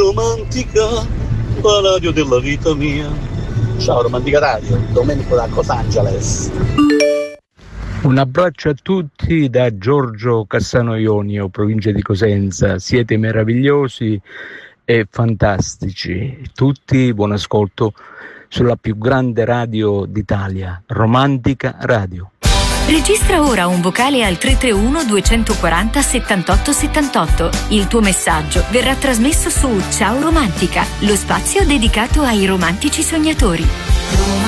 romantica, la radio della vita mia. Ciao Romantica Radio, Domenico da Los Angeles. Un abbraccio a tutti da Giorgio Cassano Ionio, provincia di Cosenza. Siete meravigliosi e fantastici. Tutti, buon ascolto sulla più grande radio d'Italia, Romantica Radio. Registra ora un vocale al 331 240 78 78. Il tuo messaggio verrà trasmesso su Ciao Romantica, lo spazio dedicato ai romantici sognatori.